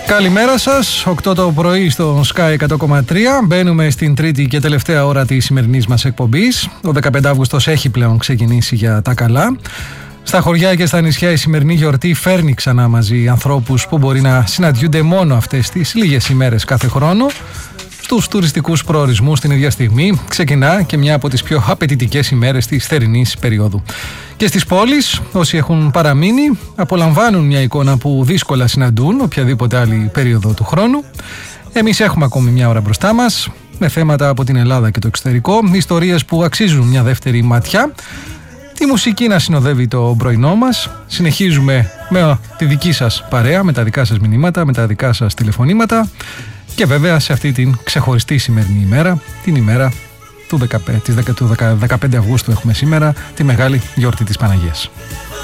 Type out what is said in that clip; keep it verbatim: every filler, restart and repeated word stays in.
Καλημέρα σας, οκτώ το πρωί στο Sky εκατό κόμμα τρία. Μπαίνουμε στην τρίτη και τελευταία ώρα της σημερινής μας εκπομπής. Ο δεκαπέντε Αυγούστος έχει πλέον ξεκινήσει για τα καλά. Στα χωριά και στα νησιά η σημερινή γιορτή φέρνει ξανά μαζί ανθρώπους που μπορεί να συναντιούνται μόνο αυτές τις λίγες ημέρες κάθε χρόνο. Στους τουριστικούς προορισμούς την ίδια στιγμή ξεκινά και μια από τις πιο απαιτητικές ημέρες της θερινής περίοδου. Και στις πόλεις, όσοι έχουν παραμείνει, απολαμβάνουν μια εικόνα που δύσκολα συναντούν οποιαδήποτε άλλη περίοδο του χρόνου. Εμείς έχουμε ακόμη μια ώρα μπροστά μας, με θέματα από την Ελλάδα και το εξωτερικό, ιστορίες που αξίζουν μια δεύτερη ματιά, τη μουσική να συνοδεύει το πρωινό μας. Συνεχίζουμε με τη δική σας παρέα, με τα δικά σας μηνύματα, με τα δικά σας τηλεφωνήματα. Και βέβαια σε αυτή την ξεχωριστή σημερινή ημέρα, την ημέρα του δεκαπέντε Αυγούστου έχουμε σήμερα, τη μεγάλη γιορτή της Παναγίας.